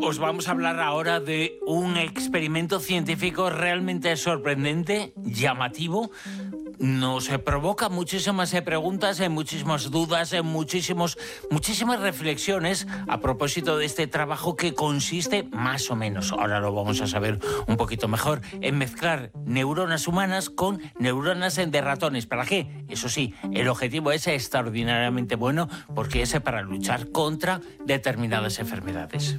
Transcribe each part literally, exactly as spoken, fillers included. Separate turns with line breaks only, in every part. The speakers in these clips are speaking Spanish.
os vamos a hablar ahora de un experimento científico realmente sorprendente, llamativo. Nos provoca muchísimas preguntas, muchísimas dudas, muchísimos, muchísimas reflexiones a propósito de este trabajo que consiste, más o menos, ahora lo vamos a saber un poquito mejor, en mezclar neuronas humanas con neuronas de ratones. ¿Para qué? Eso sí, el objetivo es extraordinariamente bueno porque es para luchar contra determinadas enfermedades.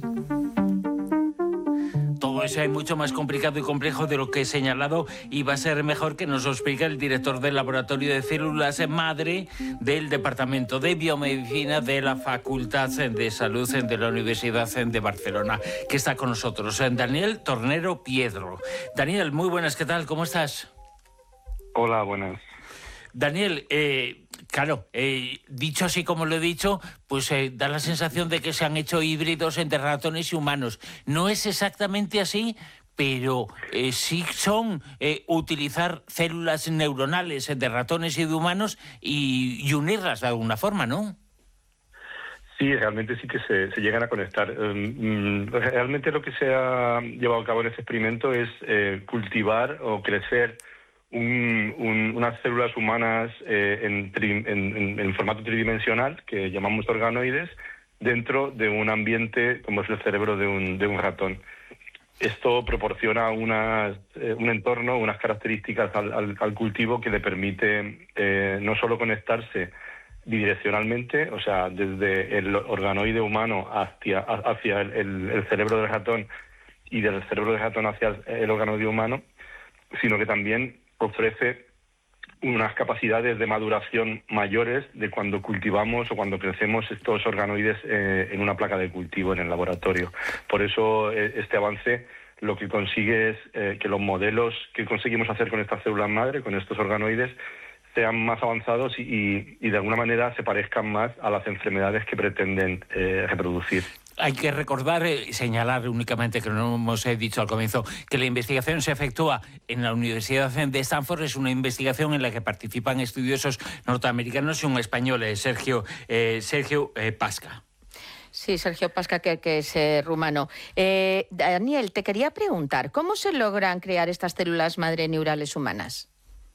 Todo eso es mucho más complicado y complejo de lo que he señalado y va a ser mejor que nos lo explique el director del Laboratorio de Células Madre del Departamento de Biomedicina de la Facultad de Salud de la Universidad de Barcelona, que está con nosotros, Daniel Tornero Piedro. Daniel, muy buenas, ¿qué tal? ¿Cómo estás?
Hola, buenas.
Daniel, eh, claro, eh, dicho así como lo he dicho, pues eh, da la sensación de que se han hecho híbridos entre ratones y humanos. No es exactamente así, pero eh, sí son eh, utilizar células neuronales de ratones y de humanos y, y unirlas de alguna forma, ¿no?
Sí, realmente sí que se, se llegan a conectar. Um, realmente lo que se ha llevado a cabo en este experimento es eh, cultivar o crecer Un, un, unas células humanas eh, en, tri, en, en, en formato tridimensional, que llamamos organoides, dentro de un ambiente como es el cerebro de un, de un ratón. Esto proporciona unas, eh, un entorno, unas características al, al, al cultivo que le permite eh, no solo conectarse bidireccionalmente, o sea, desde el organoide humano hacia, hacia el, el, el cerebro del ratón y del cerebro del ratón hacia el organoide humano, sino que también ofrece unas capacidades de maduración mayores de cuando cultivamos o cuando crecemos estos organoides eh, en una placa de cultivo en el laboratorio. Por eso eh, este avance lo que consigue es eh, que los modelos que conseguimos hacer con estas células madre, con estos organoides, sean más avanzados y, y, y de alguna manera se parezcan más a las enfermedades que pretenden eh, reproducir.
Hay que recordar y eh, señalar únicamente, que no hemos eh, dicho al comienzo, que la investigación se efectúa en la Universidad de Stanford. Es una investigación en la que participan estudiosos norteamericanos y un español, eh, Sergio, eh, Sergio eh, Pasca.
Sí, Sergio Pasca, que, que es eh, rumano. Eh, Daniel, te quería preguntar, ¿cómo se logran crear estas células madre neurales humanas?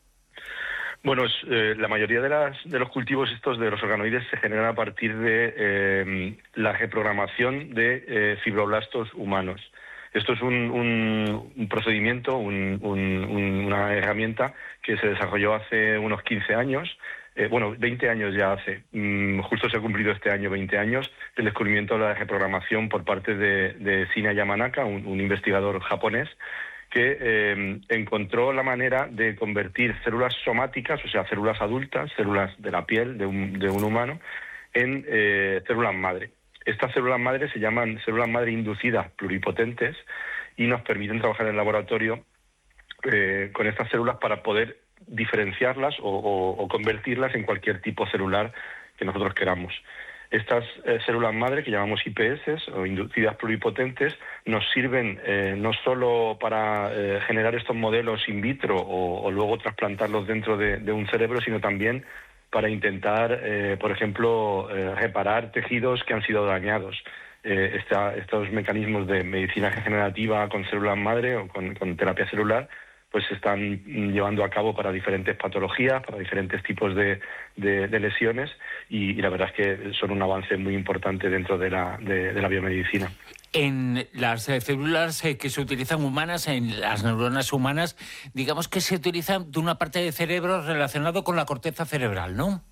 Bueno, eh, la mayoría de, las, de los cultivos estos de los organoides se generan a partir de eh, la reprogramación de eh, fibroblastos humanos. Esto es un, un, un procedimiento, un, un, una herramienta que se desarrolló hace unos quince años, eh, bueno, veinte años ya hace, mm, justo se ha cumplido este año veinte años, del descubrimiento de la reprogramación por parte de, de Shinya Yamanaka, un, un investigador japonés, que eh, encontró la manera de convertir células somáticas, o sea, células adultas, células de la piel de un, de un humano, en eh, células madre. Estas células madre se llaman células madre inducidas pluripotentes y nos permiten trabajar en el laboratorio eh, con estas células para poder diferenciarlas o, o, o convertirlas en cualquier tipo celular que nosotros queramos. Estas eh, células madre, que llamamos I P S o inducidas pluripotentes, nos sirven eh, no solo para eh, generar estos modelos in vitro o, o luego trasplantarlos dentro de, de un cerebro, sino también para intentar, eh, por ejemplo, eh, reparar tejidos que han sido dañados. Eh, esta, estos mecanismos de medicina regenerativa con células madre o con, con terapia celular pues se están llevando a cabo para diferentes patologías, para diferentes tipos de, de, de lesiones y, y la verdad es que son un avance muy importante dentro de la, de, de la biomedicina.
En las eh, células eh, que se utilizan humanas, en las neuronas humanas, digamos que se utilizan de una parte del cerebro relacionado con la corteza cerebral, ¿no?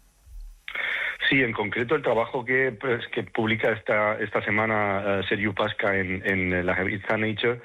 Sí, en concreto el trabajo que, pues, que publica esta, esta semana uh, Sergio Pasca en, en la revista Nature